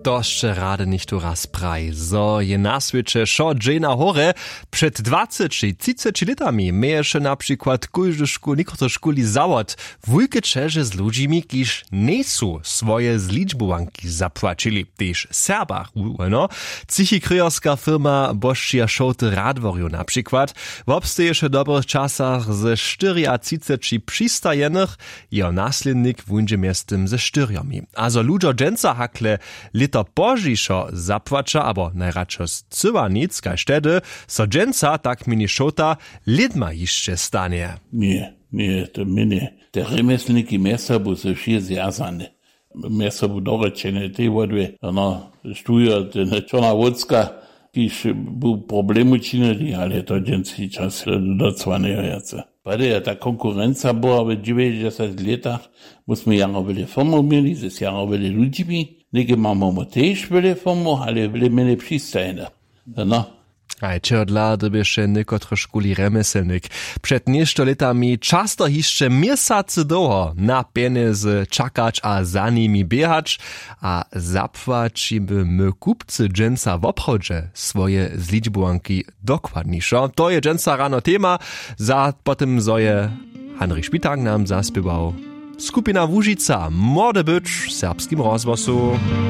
toście rady nichto raz praj. Zo je na świecie szo dżena hore. Przed 20-30 latami mieješe na przykład niektóre szkoli zawod wujke czerze z ludźmi, kiż nie są swoje zliczbowanki zapłacili. Też Serbach, no. Psychikryjowska firma Boszczia Szołty Radworju na przykład w obsteješe dobrych czasach ze 34 przystajenych jeho naslednik wundzie miestem ze 4. Also ludzie dżęca hakle lito pożiszo zapłacza, abo najradšo zcywa nic, kaj wtedy so dżęca, tak mini Szota, lidma jeszcze stanie. Nie, to mnie. Te remeslniki miastobu są wszyscy zjazane. Miastobu dorečene, te vodve, stuja, te Čorna Vodska, kiž był problem učinili, ale to dżęci czas docvanejo jace. Pade ta konkurencja była w 90 latach, myśmy jarowili firmu mieli, z jarowili ludźmi, nie mamy też wiele firmu, ale wiele mieli przystajne. No. Aj čerdla dobieše niekotre školi remeselnik. Przed niešto letami často jeszcze miesace długo na pieniądze czakać a za nimi biehać, a zapłać by my kupcy dżęca w obchodzie swoje zliczbowanki dokładniejszo. To je dżęca rano tema, za potem zoje Henryk Špitak nam zaspiewał. Skupina Łužica, młody być w serbskim rozgłosu.